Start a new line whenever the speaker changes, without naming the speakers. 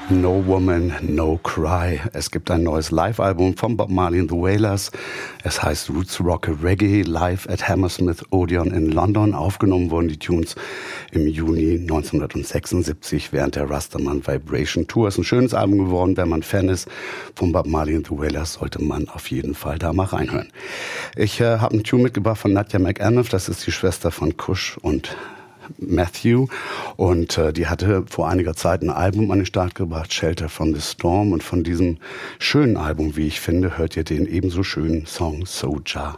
No Woman, No Cry. Es gibt ein neues Live-Album von Bob Marley and the Wailers. Es heißt Roots Rock Reggae, live at Hammersmith Odeon in London. Aufgenommen wurden die Tunes im Juni 1976 während der Rastaman Vibration Tour. Ist ein schönes Album geworden. Wenn man Fan ist von Bob Marley and the Wailers, sollte man auf jeden Fall da mal reinhören. Ich habe einen Tune mitgebracht von Nadia McAnuff. Das ist die Schwester von Kush und Matthew, und die hatte vor einiger Zeit ein Album an den Start gebracht, Shelter from the Storm, und von diesem schönen Album, wie ich finde, hört ihr den ebenso schönen Song Soja.